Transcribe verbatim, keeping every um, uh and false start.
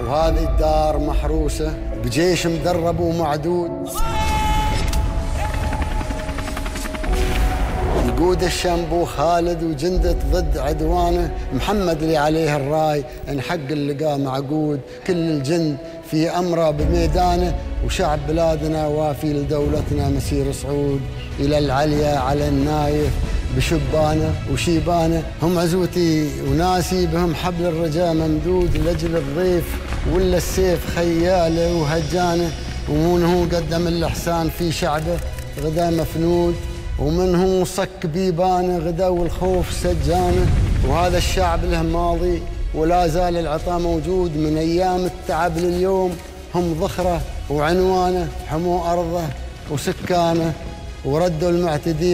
وهذه الدار محروسة بجيش مدرب ومعدود، يقود الشنبو خالد وجندة ضد عدوانه، محمد اللي عليه الراي ان حق اللقاء معقود، كل الجند في أمره بميدانه، وشعب بلادنا وافي لدولتنا مسير صعود، إلى العليا على النايف بشبانه وشيبانه، هم عزوتي وناسي بهم حبل الرجاء ممدود، لأجل الضيف ولا السيف خياله وهجانه، ومن هو قدم الإحسان في شعبه غدا مفنود، ومن هو صك بيبانه غدا والخوف سجانه، وهذا الشعب له ماضي ولا زال العطاء موجود، من أيام التعب لليوم هم ذخره وعنوانه، حموا أرضه وسكانه وردوا المعتدين